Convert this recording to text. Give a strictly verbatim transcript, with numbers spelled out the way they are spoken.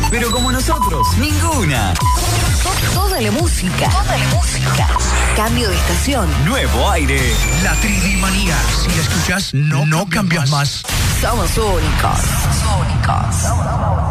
pero como nosotros, ninguna. Toda la música. Toda la música. Cambio de estación. Nuevo aire. La Tridimanía. Si la escuchas, no, no cambias más. Somos únicos. Somos únicos.